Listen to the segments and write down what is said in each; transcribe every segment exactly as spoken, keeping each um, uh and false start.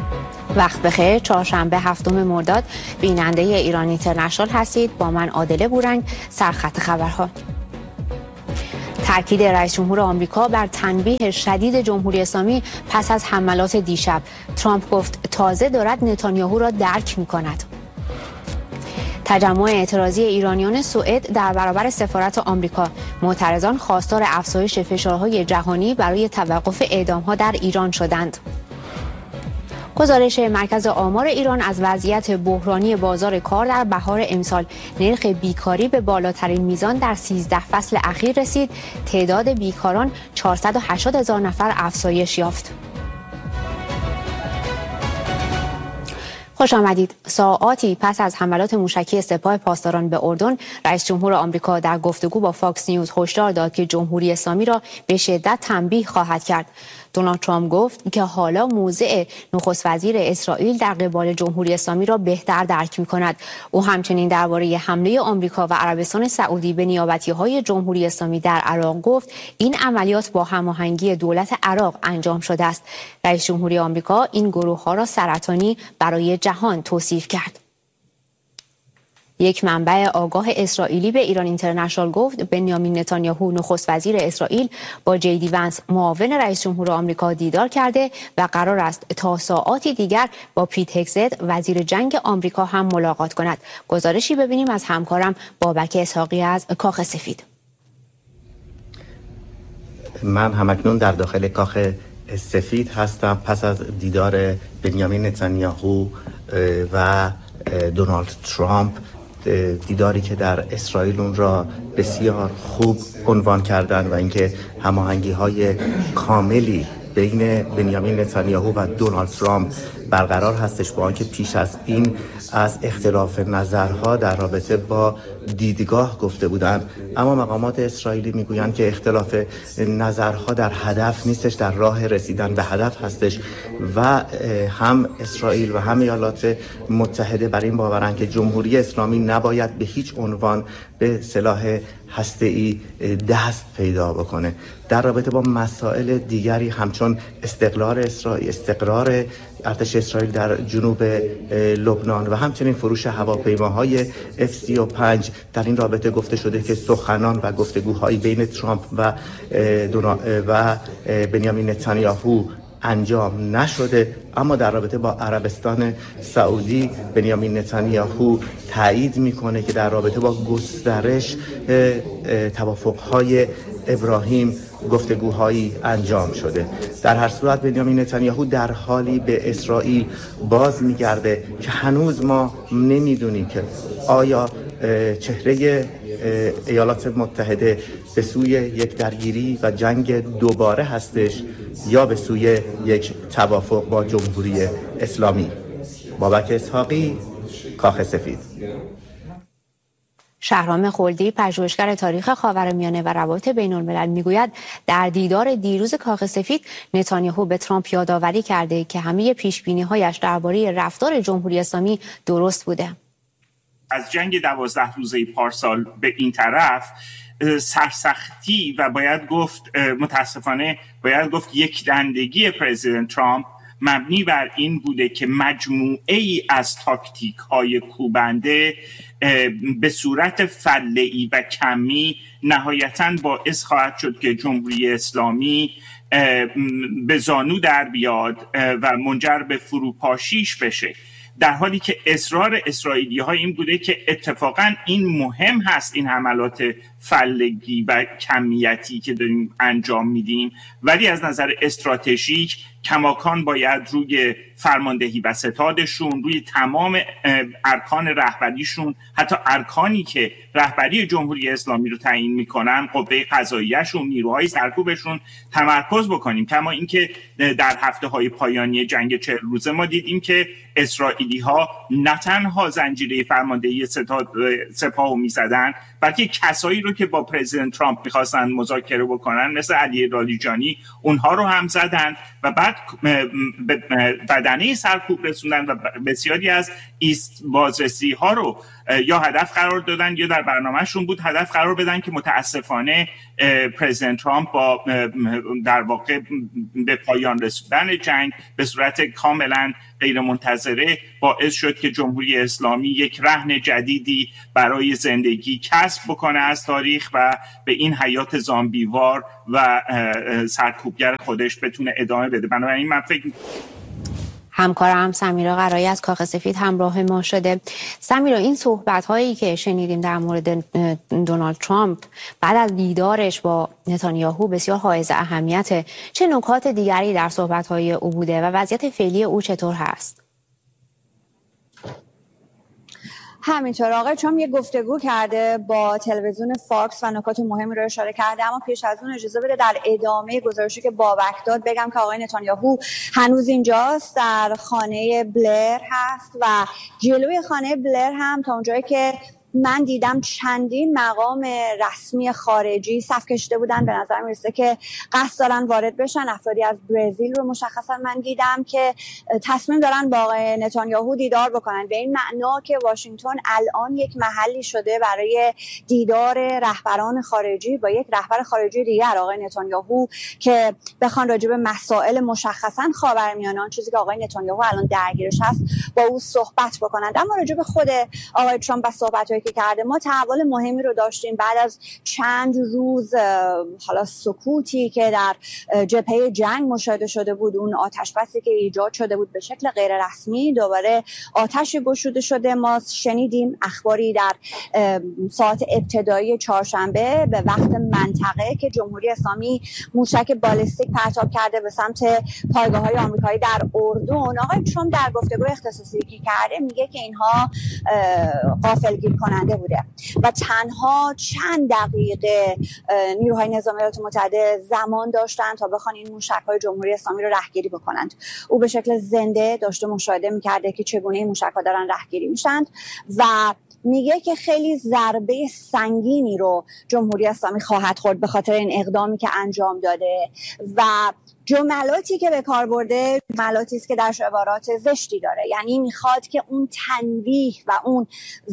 وقت بخیر. چهارشنبه هفتم مرداد بیننده ایران اینترنشنال هستید. با من عادله بورنگ. سرخط خبرها: تاکید رئیس جمهور آمریکا بر تنبیه شدید جمهوری اسلامی پس از حملات دیشب. ترامپ گفت تازه دارد نتانیاهو را درک می‌کند. تجمع اعتراضی ایرانیان سوئد در برابر سفارت آمریکا. معترضان خواستار افزایش فشارهای جهانی برای توقف اعدام‌ها در ایران شدند. گزارش مرکز آمار ایران از وضعیت بحرانی بازار کار در بهار امسال: نرخ بیکاری به بالاترین میزان در سیزده فصل اخیر رسید. تعداد بیکاران چهارصد و هشتاد هزار نفر افزایش یافت. خوش آمدید. ساعاتی پس از حملات موشکی سپاه پاسداران به اردن، رئیس جمهور آمریکا در گفتگو با فاکس نیوز هشدار داد که جمهوری اسلامی را به شدت تنبیه خواهد کرد. دونالد ترامپ گفت که حالا موضع نخست وزیر اسرائیل در قبال جمهوری اسلامی را بهتر درک می‌کند. او همچنین درباره حمله آمریکا و عربستان سعودی به نیابتی‌های جمهوری اسلامی در عراق گفت این عملیات با هماهنگی دولت عراق انجام شده است. رئیس جمهوری آمریکا این گروه‌ها را سرطانی برای جهان توصیف کرد. یک منبع آگاه اسرائیلی به ایران اینترنشنال گفت بنیامین نتانیاهو نخست وزیر اسرائیل با جی دی ونس معاون رئیس جمهور آمریکا دیدار کرده و قرار است تا ساعاتی دیگر با پیت هگزت وزیر جنگ آمریکا هم ملاقات کند. گزارشی ببینیم از همکارم بابک اسحاقی از کاخ سفید. من همکنون در داخل کاخ سفید هستم پس از دیدار بنیامین نتانیاهو و دونالد ترامپ، دیداری که در اسرائیل اون را بسیار خوب عنوان کردن و اینکه هماهنگی‌های کاملی بین بنیامین نتانیاهو و دونالد ترامپ برقرار هستش، با آنکه پیش از این از اختلاف نظرها در رابطه با دیدگاه گفته بودند، اما مقامات اسرائیلی میگویند که اختلاف نظرها در هدف نیستش، در راه رسیدن به هدف هستش و هم اسرائیل و هم ایالات متحده بر این باورند که جمهوری اسلامی نباید به هیچ عنوان به سلاح هسته‌ای دست پیدا بکنه. در رابطه با مسائل دیگری همچون استقلال اسرائیل، استقرار ارتش اسرائیل در جنوب لبنان و همچنین فروش هواپیماهای اف سی و پنج، در این رابطه گفته شده که سخنان و گفتگوهایی بین ترامپ و و بنیامین نتانیاهو انجام نشده. اما در رابطه با عربستان سعودی بنیامین نتانیاهو تایید میکنه که در رابطه با گسترش توافقهای ابراهیم گفتگوهایی انجام شده. در هر صورت بنیامین نتانیاهو در حالی به اسرائیل باز میگرده که هنوز ما نمیدونیم که آیا چهره ایالات متحده به سوی یک درگیری و جنگ دوباره هستش یا به سوی یک توافق با جمهوری اسلامی. بابک اسحاقی، کاخ سفید. شهرام خلدی، پژوهشگر تاریخ خاورمیانه و روابط بین‌الملل میگوید در دیدار دیروز کاخ سفید نتانیاهو به ترامپ یادآوری کرده که همه پیش‌بینی‌هایش درباره رفتار جمهوری اسلامی درست بوده. از جنگ دوازده روزه پارسال به این طرف سرسختی و باید گفت متاسفانه باید گفت یک دندگی پرزیدنت ترامپ مبنی بر این بوده که مجموعه ای از تاکتیک های کوبنده به صورت فله‌ای و کمی نهایتاً باعث خواهد شد که جمهوری اسلامی به زانو در بیاد و منجر به فروپاشیش بشه، در حالی که اصرار اسرائیلی ها این بوده که اتفاقا این مهم هست، این حملات فلگی و کمیتی که داریم انجام میدیم، ولی از نظر استراتژیک کماکان باید روی فرماندهی و ستادشون، روی تمام ارکان رهبریشون، حتی ارکانی که رهبری جمهوری اسلامی رو تعیین میکنن، قوه قضاییه‌شون، نیروهای سرکوبشون تمرکز بکنیم. کما اینکه در هفته های پایانی جنگ چهل روزه ما دیدیم که اسرائیلی ها نه تنها زنجیره فرماندهی ستاد سپاهو میزدن، بلکه کسایی رو که با پرزیدنت ترامپ میخواستن مذاکره بکنن مثل علی لاریجانی اونها رو هم زدن و بعد بدنه سرکوب رسوندن و بسیاری از ایست بازرسی ها رو یا هدف قرار دادن یا در برنامهشون بود هدف قرار بدن که متاسفانه پرزیدنت ترامپ با در واقع به پایان رسوندن جنگ به صورت کاملا غیر منتظره باعث شد که جمهوری اسلامی یک رهن جدیدی برای زندگی کسب بکنه از تاریخ و به این حیات زامبیوار و سرکوبگر خودش بتونه ادامه بده. بنابراین من فکر همکارم سمیرا قرایی از کاخ سفید همراه ما شده. سمیرا، این صحبت هایی که شنیدیم در مورد دونالد ترامپ بعد از دیدارش با نتانیاهو بسیار حائز اهمیته. چه نکات دیگری در صحبت های او بوده و وضعیت فعلی او چطور هست؟ همینطور آقای ترامپ یه گفتگو کرده با تلویزیون فاکس و نکات مهمی رو اشاره کرده، اما پیش از اون اجازه بده در ادامه گزارشی که بابک داد بگم که آقای نتانیاهو هنوز اینجاست، در خانه بلر هست و جلوی خانه بلر هم تا اونجایی که من دیدم چندین مقام رسمی خارجی صف کشیده بودن. به نظر میرسه که قصد دارن وارد بشن. افرادی از برزیل رو مشخصا من دیدم که تصمیم دارن با آقای نتانیاهو دیدار بکنن، به این معنا که واشنگتن الان یک محلی شده برای دیدار رهبران خارجی با یک رهبر خارجی دیگر، آقای نتانیاهو، که بخوان راجع به مسائل مشخصا خاورمیانه، آن چیزی که آقای نتانیاهو الان درگیرش هست، با او صحبت بکنند. اما راجع به خود آقای ترامپ و صحبت‌هایی که کرده، ما تحول مهمی رو داشتیم بعد از چند روز حالا سکوتی که در جبهه جنگ مشاهده شده بود. اون آتش بسی که ایجاد شده بود به شکل غیر رسمی، دوباره آتش گشوده شده. ما شنیدیم اخباری در ساعت ابتدایی چهارشنبه به وقت منطقه که جمهوری اسلامی موشک بالستیک پرتاب کرده به سمت پایگاه‌های آمریکایی در اردن. آقای ترامپ در گفتگوی اختصاصی که کرده میگه که اینها غافلگیر کننده بوده و تنها چند دقیقه نیروهای نظامی ایالات متحده زمان داشتن تا بخوان این موشک‌های جمهوری اسلامی رو رهگیری بکنند. او به شکل زنده داشته مشاهده می‌کرده که چگونه این موشک‌ها دارن رهگیری میشن و میگه که خیلی ضربه سنگینی رو جمهوری اسلامی خواهد خورد به خاطر این اقدامی که انجام داده و جملاتی که به کار برده جملاتی است که در عبارات زشتی داره. یعنی میخواد که اون تنبیه و اون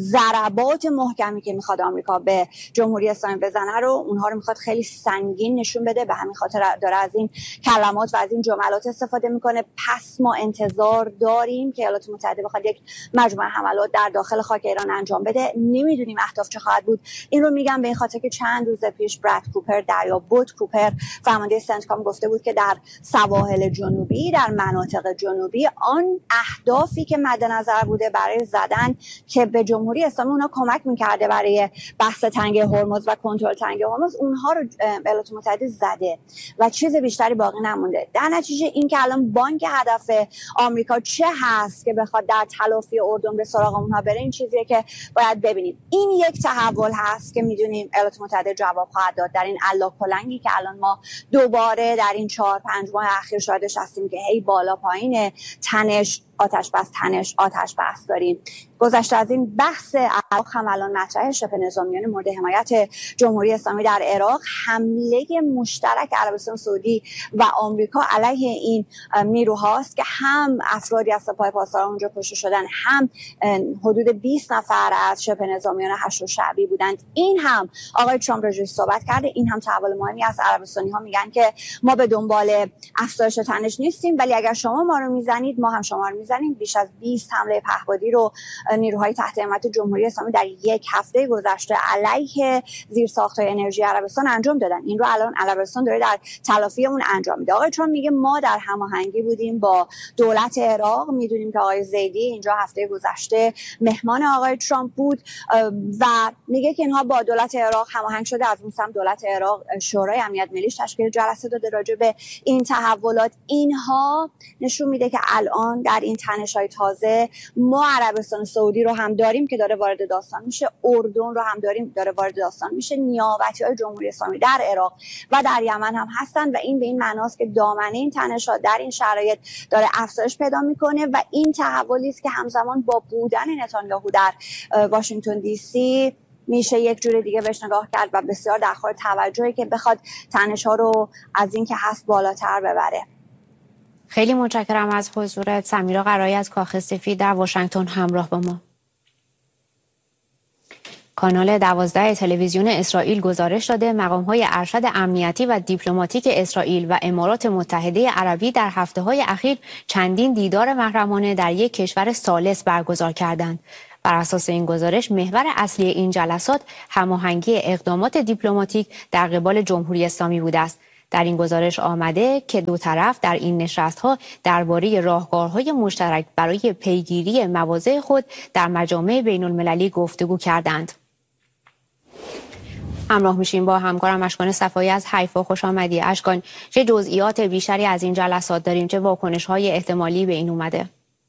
ضربات محکمی که میخواد آمریکا به جمهوری اسلامی بزنه رو اونها رو میخواد خیلی سنگین نشون بده. به همین خاطر داره از این کلمات و از این جملات استفاده میکنه. پس ما انتظار داریم که ایالات متحده بخواد یک مجموعه حملات در داخل خاک ایران انجام بده. نمیدونیم اهداف چه خواهد بود. این رو میگم به این خاطر که چند روز پیش براد کوپر دریا بود کوپر فرمانده سنتکام گفته بود که در سواحل جنوبی، در مناطق جنوبی، آن اهدافی که مد نظر بوده برای زدن که به جمهوری اسلامی اونها کمک میکرده برای بحث تنگه هرمز و کنترل تنگه هرمز، اونها رو ایالات متحده زده و چیز بیشتری باقی نمونده. در نتیجه این که الان بانک هدف آمریکا چه هست که بخواد در تلافی اردن به سراغ اونها بره، این چیزیه که باید ببینیم. این یک تحول هست که میدونیم ایالات متحده جواب خواهد داد در این الله کلنگی که الان ما دوباره در این چهار پنج ماه اخیر شاهدش هستیم که هی بالا پایین تنش آتش بس تنش آتش بس داریم. گذشته از این بحث عراق هم الان مطرح. شبه نظامیان مورد حمایت جمهوری اسلامی در عراق حمله مشترک عربستان سعودی و آمریکا علیه این نیروهاست که هم افرادی از سپاه پاسداران اونجا کشته شدن، هم حدود بیست نفر از شبه نظامیان هشت شعبی بودند. این هم آقای ترامپ راجعش صحبت کرده. این هم تحول مهمی است. عربستانی ها میگن که ما به دنبال افزایش تنش نیستیم، ولی اگر شما ما رو میزنید ما هم شما رو میزنیم. بیش از بیست حمله پهپادی رو نیروهای تحت حمایت جمهوری اسلامی در یک هفته گذشته علیه زیرساخت‌های انرژی عربستان انجام دادن. این رو الان عربستان داره در تلافی اون انجام میده. آقای ترامپ میگه ما در هماهنگی بودیم با دولت عراق. میدونیم که آقای زیدی اینجا هفته گذشته مهمان آقای ترامپ بود و میگه که اینها با دولت عراق هماهنگ شده. از اون سمت دولت عراق شورای امنیت ملیش تشکیل جلسه داده راجع به این تحولات. اینها نشون میده که الان در این تنش‌های تازه ما عربستان سعودی رو هم داریم که داره وارد داستان میشه، اردن رو هم داریم داره وارد داستان میشه، نیابتی‌های جمهوری اسلامی در عراق و در یمن هم هستن و این به این معناست که دامنه این تنش‌ها در این شرایط داره افزایش پیدا میکنه و این تحولی است که همزمان با بودن نتانیاهو در واشنگتن دی سی میشه یک جور دیگه بهش نگاه کرد و بسیار در حال توجهی که بخواد تنش‌ها رو از این که هست بالاتر ببره. خیلی متشکرم از حضورت. سمیرا قرایی از کاخ سفید در واشنگتن همراه با ما. کانال دوازده تلویزیون اسرائیل گزارش داده مقام‌های ارشد امنیتی و دیپلماتیک اسرائیل و امارات متحده عربی در هفته‌های اخیر چندین دیدار محرمانه در یک کشور ثالث برگزار کردند. بر اساس این گزارش محور اصلی این جلسات هماهنگی اقدامات دیپلماتیک در قبال جمهوری اسلامی بوده است. در این گزارش آمده که دو طرف در این نشست‌ها درباره راهکارهای مشترک برای پیگیری مواضع خود در مجامع بین‌المللی گفتگو کردند. همراه میشیم با همکارم اشکان صفایی از حیفا. خوش آمدی اشکان. چه جزئیات بیشتری از این جلسات داریم؟ چه واکنش‌های احتمالی به این اومده؟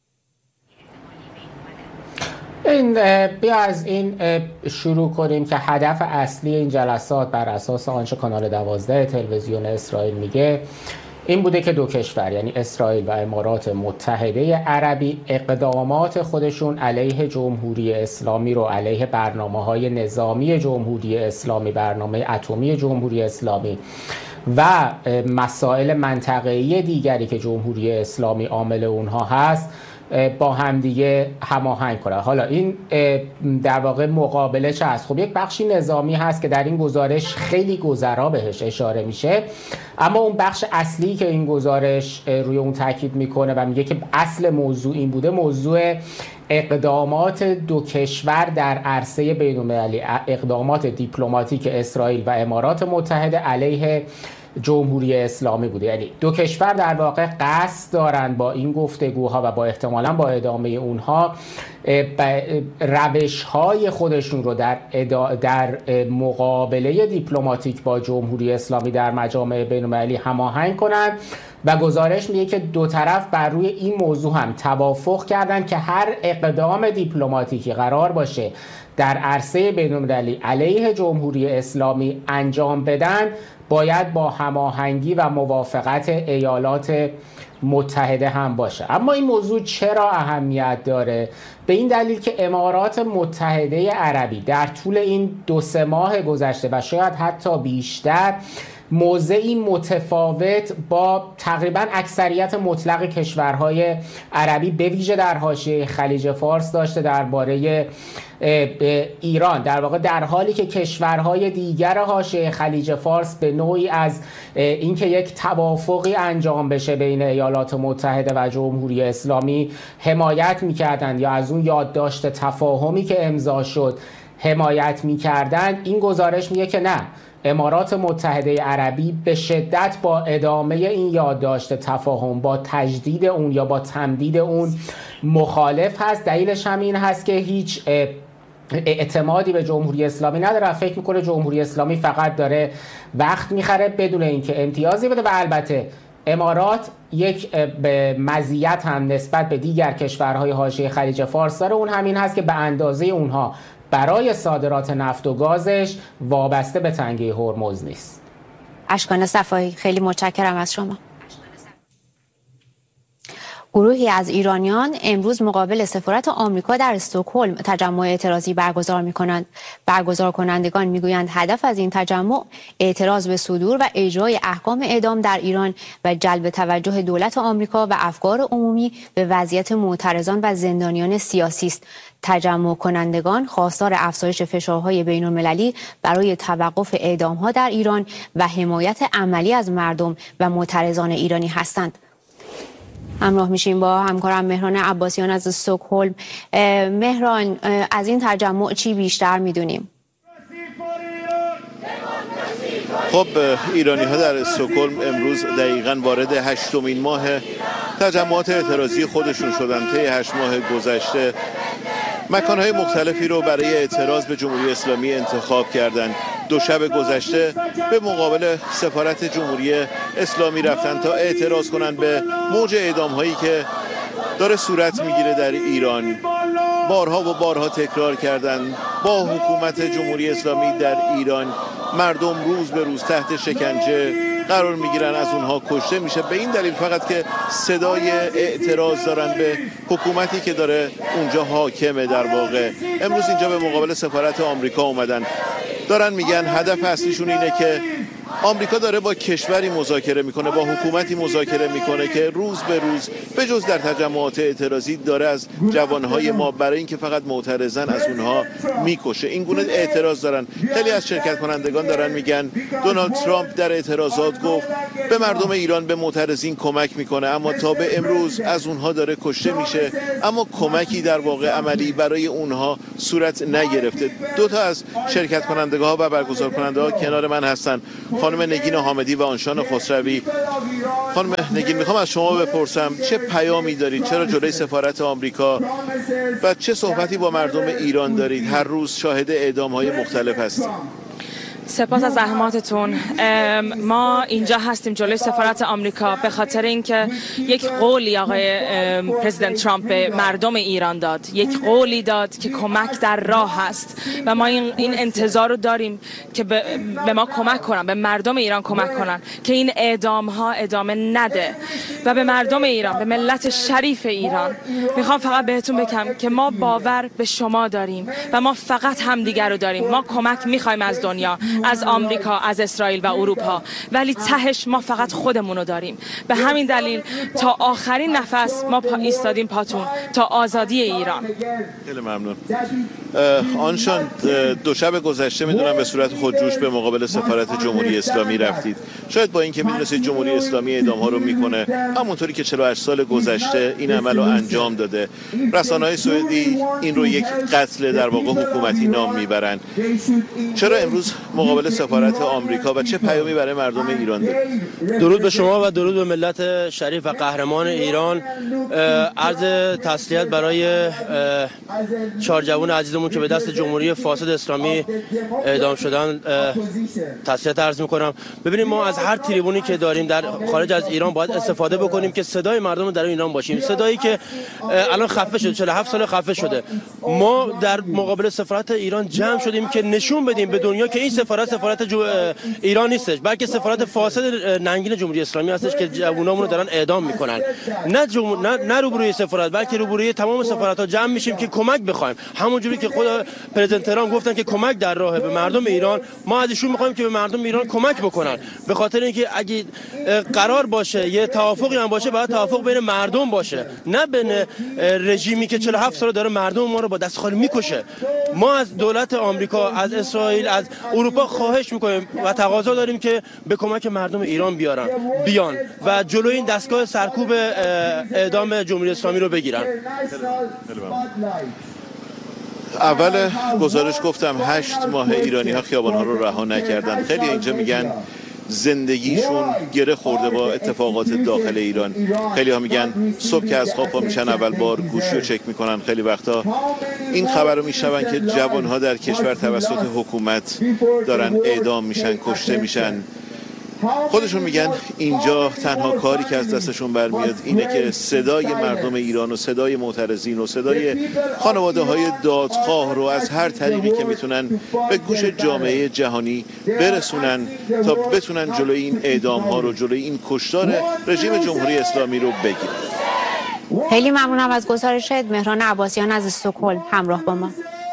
این بیا از این شروع کنیم که هدف اصلی این جلسات بر اساس آنچه کانال دوازده تلویزیون اسرائیل میگه این بوده که دو کشور یعنی اسرائیل و امارات متحده عربی اقدامات خودشون علیه جمهوری اسلامی رو، علیه برنامه‌های نظامی جمهوری اسلامی، برنامه اتمی جمهوری اسلامی و مسائل منطقه‌ای دیگری که جمهوری اسلامی عامل اونها هست با همدیگه هماهنگ کنه. حالا این در واقع مقابله چه هست؟ خب یک بخشی نظامی هست که در این گزارش خیلی گذرا بهش اشاره میشه، اما اون بخش اصلی که این گزارش روی اون تاکید میکنه و میگه که اصل موضوع این بوده، موضوع اقدامات دو کشور در عرصه بین‌المللی، اقدامات دیپلماتیک اسرائیل و امارات متحده علیه جمهوری اسلامی بوده. یعنی دو کشور در واقع قصد دارن با این گفتگوها و با احتمالاً با ادامه اونها روش‌های خودشون رو در در مقابله دیپلماتیک با جمهوری اسلامی در مجامع بین‌المللی هماهنگ کنند و گزارش میگه که دو طرف بر روی این موضوع هم توافق کردند که هر اقدام دیپلماتیکی قرار باشه در عرصه بین‌المللی علیه جمهوری اسلامی انجام بدن باید با هماهنگی و موافقت ایالات متحده هم باشه. اما این موضوع چرا اهمیت داره؟ به این دلیل که امارات متحده عربی در طول این دو سه ماه گذشته و شاید حتی بیشتر موضعی متفاوت با تقریبا اکثریت مطلق کشورهای عربی به ویژه در حاشیه خلیج فارس داشته درباره ایران. در واقع در حالی که کشورهای دیگر حاشیه خلیج فارس به نوعی از اینکه یک توافقی انجام بشه بین ایالات متحده و جمهوری اسلامی حمایت می‌کردند یا از اون یادداشت تفاهمی که امضا شد حمایت می‌کردند، این گزارش میگه که نه، امارات متحده عربی به شدت با ادامه این یادداشت تفاهم، با تجدید اون یا با تمدید اون مخالف هست. دلیلش هم این هست که هیچ اعتمادی به جمهوری اسلامی نداره، فکر میکنه جمهوری اسلامی فقط داره وقت میخره بدون اینکه امتیازی بده و البته امارات یک مزیت هم نسبت به دیگر کشورهای حاشیه خلیج فارس داره، اون همین هست که به اندازه اونها برای صادرات نفت و گازش وابسته به تنگه هرمز نیست. اشکان صفایی خیلی متشکرم از شما. گروهی از ایرانیان امروز مقابل سفارت آمریکا در استکهلم تجمع اعتراضی برگزار می‌کنند. برگزار کنندگان می‌گویند هدف از این تجمع اعتراض به صدور و اجرای احکام اعدام در ایران و جلب توجه دولت آمریکا و افکار عمومی به وضعیت معترضان و زندانیان سیاسی است. تجمع کنندگان خواستار افزایش فشارهای بین‌المللی برای توقف اعدام‌ها در ایران و حمایت عملی از مردم و معترضان ایرانی هستند. همراه میشیم با همکارم مهران عباسیان از استکهلم. مهران، از این تجمع چی بیشتر میدونیم؟ خب ایرانی ها در استکهلم امروز دقیقاً وارد هشتمین ماه تجمعات اعتراضی خودشون شدن. طی هشت ماه گذشته مکانهای مختلفی رو برای اعتراض به جمهوری اسلامی انتخاب کردند. دو شب گذشته به مقابل سفارت جمهوری اسلامی رفتن تا اعتراض کنند به موج اعدام‌هایی که داره صورت میگیره در ایران. بارها و بارها تکرار کردند با حکومت جمهوری اسلامی در ایران مردم روز به روز تحت شکنجه قرار میگیرن، از اونها کشته میشه، به این دلیل فقط که صدای اعتراض دارن به حکومتی که داره اونجا حاکمه در واقع. امروز اینجا به مقابل سفارت آمریکا اومدن، دارن میگن هدف اصلیشون اینه که آمریکا داره با کشوری مذاکره میکنه، با حکومتی مذاکره میکنه که روز به روز به جز در تجمعات اعتراضی داره از جوانهای ما برای اینکه فقط معترضن از اونها میکشه. این گونه اعتراض دارن. خیلی از شرکت کنندگان دارن میگن دونالد ترامپ در اعتراضات گفت به مردم ایران، به معترضین کمک میکنه، اما تا به امروز از اونها داره کشته میشه، اما کمکی در واقع عملی برای اونها صورت نگرفته. دو تا از شرکت کنندگان ها و برگزار کننده ها کنار من هستن، خانم نگین حامدی و آنشان خسروی. خانم نگین، میخوام از شما بپرسم چه پیامی دارید؟ چرا جلوی سفارت آمریکا و چه صحبتی با مردم ایران دارید؟ هر روز شاهد اعدام‌های مختلف هستیم. سپاس از زحماتتون. ما اینجا هستیم جلوی سفارت آمریکا به خاطر اینکه یک قولی آقای پرزیدنت ترامپ به مردم ایران داد، یک قولی داد که کمک در راه هست و ما این, این انتظار رو داریم که به, به ما کمک کنن، به مردم ایران کمک کنن که این اعدام ها ادامه نده و به مردم ایران، به ملت شریف ایران میخوام فقط بهتون بگم که ما باور به شما داریم و ما فقط همدیگر رو داریم. ما کمک میخوایم از دنیا، از آمریکا، از اسرائیل و اروپا، ولی تهش ما فقط خودمون رو داریم. به همین دلیل تا آخرین نفس ما پا ایستادیم پاتون تا آزادی ایران. خیلی ممنون. آنشان، دو شب گذشته میدونم به صورت خودجوش به مقابل سفارت جمهوری اسلامی رفتید. شاید با اینکه میدونستید جمهوری اسلامی اعدام ها رو میکنه، همونطوری که چهل و هشت سال گذشته این عمل رو انجام داده، رسانه‌های سعودی این رو یک قتل در واقع حکومتی نام میبرن. چرا امروز مقابل سفارت آمریکا و چه پیامی برای مردم ایران دارید؟ درود به شما و درود به ملت شریف و قهرمان ایران. عرض تسلیت برای چهار جوان عزیزمون که به دست جمهوری فاسد اسلامی اعدام شدن تسلیت عرض میکنم. ببینید، ما از هر تریبونی که داریم در خارج از ایران باید استفاده بکنیم که صدای مردم در ایران باشیم. صدایی که الان خفه شده، چهل و هفت سال خفه شده. ما در مقابل سفارت ایران جمع شدیم که نشون بدیم به دنیا که این سفارت سفارت جو... ایران نیستش، بلکه سفارت فاسد ننگین جمهوری اسلامی هستش که جوونامون رو دارن اعدام میکنن. نه جمهور... نه نه روبروی سفارت، بلکه روبروی تمام سفارت‌ها جمع میشیم که کمک بخوایم. همونجوری که خود پرزیدنت ترامپ گفتن که کمک در راهه به مردم ایران، ما ازشون میخوایم که به مردم ایران کمک بکنن. به خاطر اینکه اگه قرار باشه یه توافقی هم باشه، باید توافق بین مردم باشه، نه بین رژیمی که چهل و هفت سال داره مردم ما رو با دست خالی میکشه. ما از دولت آمریکا، از اسرائیل، از اروپا خواهش میکنیم و تقاضا داریم که به کمک مردم ایران بیارن بیان و جلوی این دستگاه سرکوب اعدام جمهوری اسلامی رو بگیرن. اول گزارش گفتم هشت ماه ایرانی ها خیابان ها رو رها نکردن. خیلی اینجا میگن زندگیشون گره خورده با اتفاقات داخل ایران. خیلی ها میگن صبح که از خواب پا میشن اول بار گوشی رو چک میکنن. خیلی وقتا این خبر رو میشنون که جوان ها در کشور توسط حکومت دارن اعدام میشن، کشته میشن. خودشون میگن اینجا تنها کاری که از دستشون برمیاد اینه که صدای مردم ایران و صدای معترضین و صدای خانواده های دادخواه رو از هر طریقی که میتونن به گوش جامعه جهانی برسونن تا بتونن جلوی این اعدام ها رو، جلوی این کشتار رژیم جمهوری اسلامی رو بگیرن. خیلی ممنونم از گزارشت. مهران عباسیان از استکهلم همراه با ما.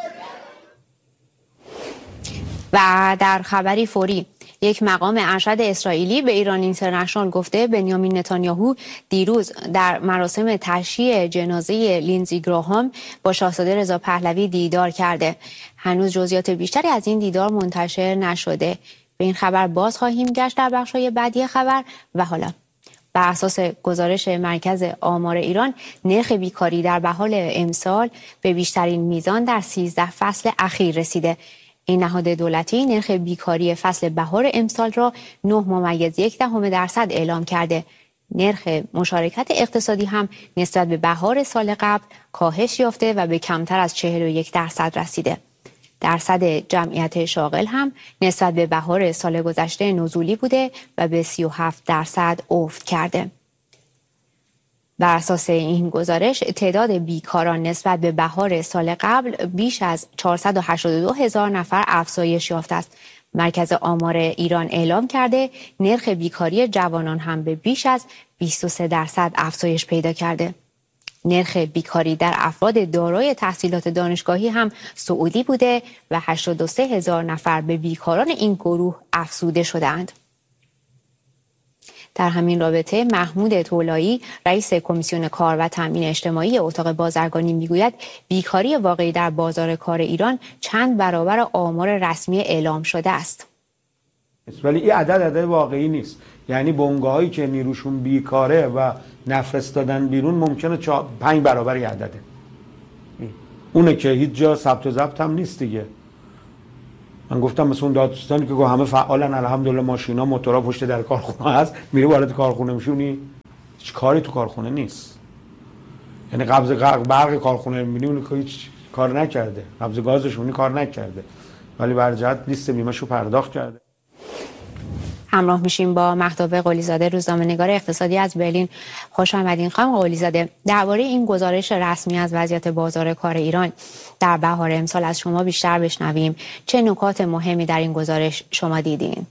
و در خبری فوری، یک مقام ارشد اسرائیلی به ایران اینترنشنال گفته بنیامین نتانیاهو دیروز در مراسم تشییع جنازه لینزی گراهام با شاهزاده رضا پهلوی دیدار کرده. هنوز جزئیات بیشتری از این دیدار منتشر نشده. به این خبر باز خواهیم گشت در بخش‌های بعدی خبر. و حالا بر اساس گزارش مرکز آمار ایران، نرخ بیکاری در بهار امسال به بیشترین میزان در سیزده فصل اخیر رسیده. این نهاد دولتی نرخ بیکاری فصل بهار امسال را نه ممیز یک دهم درصد اعلام کرده. نرخ مشارکت اقتصادی هم نسبت به بهار سال قبل کاهش یافته و به کمتر از چهل و یک درصد رسیده. درصد جمعیت شاغل هم نسبت به بهار سال گذشته نزولی بوده و به سی و هفت درصد افت کرده. بر اساس این گزارش، تعداد بیکاران نسبت به بهار سال قبل بیش از چهارصد و هشتاد و دو هزار نفر افزایش یافته است. مرکز آمار ایران اعلام کرده نرخ بیکاری جوانان هم به بیش از بیست و سه درصد افزایش پیدا کرده. نرخ بیکاری در افراد دارای تحصیلات دانشگاهی هم صعودی بوده و هشتاد و سه هزار نفر به بیکاران این گروه افزوده شدند. در همین رابطه محمود طولایی رئیس کمیسیون کار و تامین اجتماعی اتاق بازرگانی میگوید بیکاری واقعی در بازار کار ایران چند برابر آمار رسمی اعلام شده است. ولی این عدد عدد واقعی نیست. یعنی بنگاهایی که نیروشون بیکاره و نفرستادن بیرون ممکنه چا... پنج برابر این عدده. اونه که هیچ جا ثبت و ضبط هم نیست دیگه. من گفتم مثلا اون دادستانی که همه فعالن، الحمدلله ماشینا موتورا پشت در کارخونه هست، میره وارد کارخونه میشونی هیچ کاری تو کارخونه نیست. یعنی قبض برق کارخونه میبینی اون که هیچ کار نکرده، قبض گازشونی کار نکرده، ولی برجهت لیست بیمه‌شو پرداخت کرده. همراه میشیم با مهتاب قلیزاده، روزنامه‌نگار اقتصادی از برلین. خوش آمدین خانم قلیزاده. درباره این گزارش رسمی از وضعیت بازار کار ایران در بهار امسال از شما بیشتر بشنویم. چه نکات مهمی در این گزارش شما دیدین؟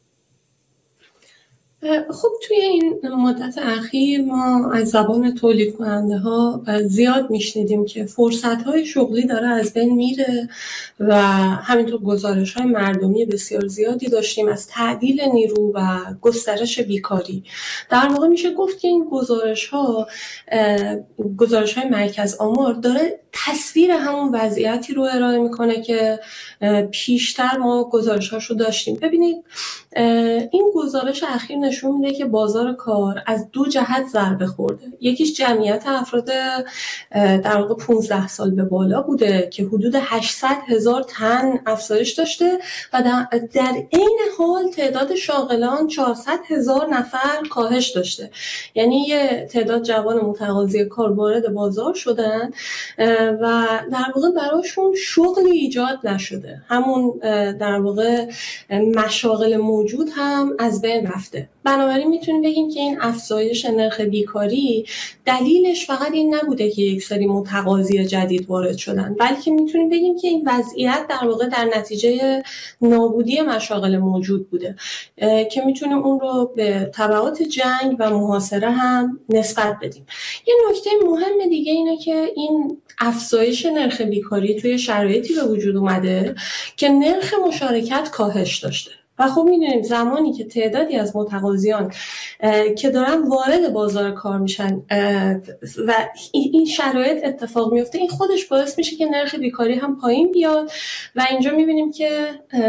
خب توی این مدت اخیر ما از زبان تولید کننده ها زیاد میشنیدیم که فرصت های شغلی داره از بین میره و همینطور گزارش های مردمی بسیار زیادی داشتیم از تعدیل نیرو و گسترش بیکاری. در واقع میشه گفت که این گزارش ها گزارش های مرکز آمار داره تصویر همون وضعیتی رو ارائه میکنه که پیشتر ما گزارش هاشو داشتیم. ببینید این گزارش اخیر نشون میده که بازار کار از دو جهت ضربه خورده. یکیش جمعیت افراد در واقع پانزده سال به بالا بوده که حدود هشتصد هزار تن افزایش داشته و در عین حال تعداد شاغلان چهارصد هزار نفر کاهش داشته. یعنی یه تعداد جوان متقاضی کار وارد بازار شدن و در واقع براشون شغلی ایجاد نشده. همون در واقع مشاغل موجود هم از بین رفته. بنابراین میتونیم بگیم که این افزایش نرخ بیکاری دلیلش فقط این نبوده که یک سری متقاضی جدید وارد شدن، بلکه میتونیم بگیم که این وضعیت در واقع در نتیجه نابودی مشاغل موجود بوده که میتونیم اون رو به تبعات جنگ و محاصره هم نسبت بدیم. یه نکته مهم دیگه اینه که این افزایش نرخ بیکاری توی شرایطی به وجود اومده که نرخ مشارکت کاهش داشته. و خب میدونیم زمانی که تعدادی از متقاضیان که دارن وارد بازار کار میشن و این شرایط اتفاق میفته، این خودش باعث میشه که نرخ بیکاری هم پایین بیاد و اینجا میبینیم که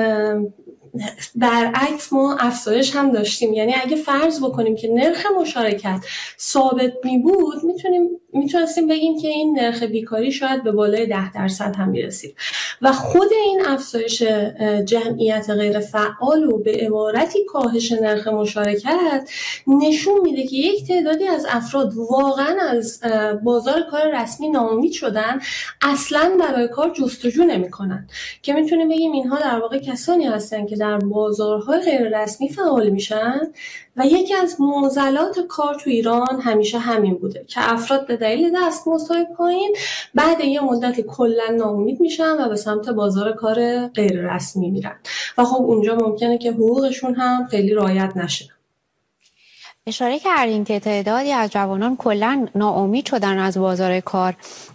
برعکس ما افزایش هم داشتیم. یعنی اگه فرض بکنیم که نرخ مشارکت ثابت می بود، میتونیم میتونستیم بگیم که این نرخ بیکاری شاید به بالای ده درصد هم میرسید و خود این افزایش جمعیت غیر فعال و به عبارتی کاهش نرخ مشارکت نشون میده که یک تعدادی از افراد واقعا از بازار کار رسمی ناامید شدن، اصلا برای کار جستجو نمیکنن، که میتونیم بگیم اینها در واقع کسانی هستن که در بازارهای غیر رسمی فعال میشن و یکی از معضلات کار تو ایران همیشه همین بوده که افراد به دلیل دستمزدهای پایین بعد یه مدتی کلا ناامید میشن و به سمت بازار کار غیر رسمی میرن و خب اونجا ممکنه که حقوقشون هم خیلی رعایت نشه. اشاره کردین که تعدادی از جوانان کلا ناامید شدن از بازار کار.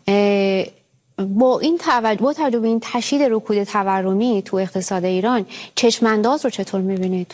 با این توجه با توجه به این تشدید رکود تورمی تو اقتصاد ایران، چشمانداز رو چطور می‌بینید؟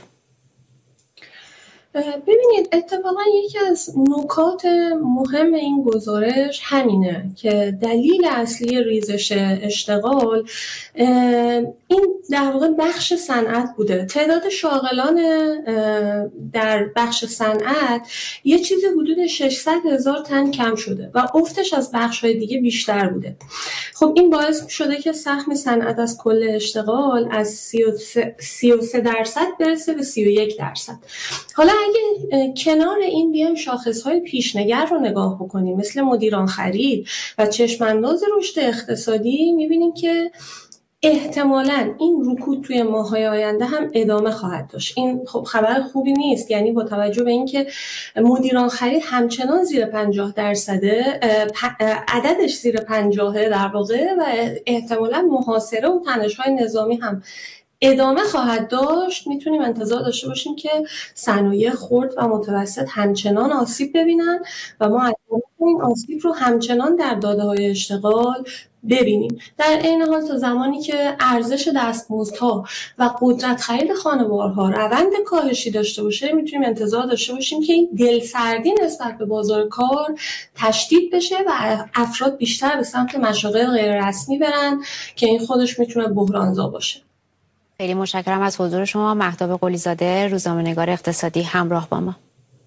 ببینید اتفاقا یکی از نکات مهم این گزارش همینه که دلیل اصلی ریزش اشتغال این در واقع بخش صنعت بوده. تعداد شاغلان در بخش صنعت یه چیزی حدود ششصد هزار تن کم شده و افتش از بخش‌های دیگه بیشتر بوده. خب این باعث شده که سهم صنعت از کل اشتغال از سی و سه درصد برسه به سی و یک درصد. حالا اگه کنار این بیایم شاخص‌های پیشنگر رو نگاه بکنیم مثل مدیران خرید و چشمانداز رشد اقتصادی، می‌بینیم که احتمالاً این رکود توی ماه‌های آینده هم ادامه خواهد داشت. این خب خبر خوبی نیست، یعنی با توجه به اینکه مدیران خرید همچنان زیر پنجاه درصده، عددش زیر پنجاه در واقع و احتمالاً محاصره و تنش‌های نظامی هم ادامه خواهد داشت، میتونیم انتظار داشته باشیم که صنایع خرد و متوسط همچنان آسیب ببینن و ما این آسیب رو همچنان در داده‌های اشتغال ببینیم. در این حال تا زمانی که ارزش دستمزدها و قدرت خرید خانوارها روند کاهشی داشته باشه، میتونیم انتظار داشته باشیم که این دلسردی نسبت به بازار کار تشدید بشه و افراد بیشتر به سمت مشاغل غیر رسمی برن که این خودش میتونه بحرانزا باشه. خیلی متشکرم از حضور شما. مهتاب قلی‌زاده، روزنامه‌نگار اقتصادی، همراه با ما.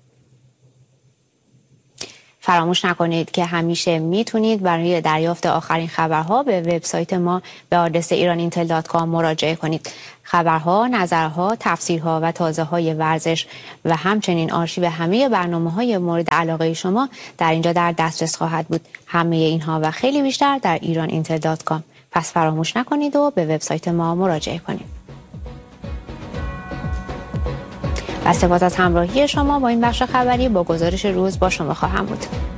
فراموش نکنید که همیشه میتونید برای دریافت آخرین خبرها به وبسایت ما به آدرس ایران اینتل دات کام مراجعه کنید. خبرها، نظرها، تفسیرها و تازه‌های ورزش و همچنین آرشیو همه برنامه‌های مورد علاقه شما در اینجا در دسترس خواهد بود. همه اینها و خیلی بیشتر در ایران اینتل دات کام. پس فراموش نکنید و به وبسایت ما مراجعه کنید. و سپاس از همراهی شما با این بخش خبری. با گزارش روز با شما خواهم بود.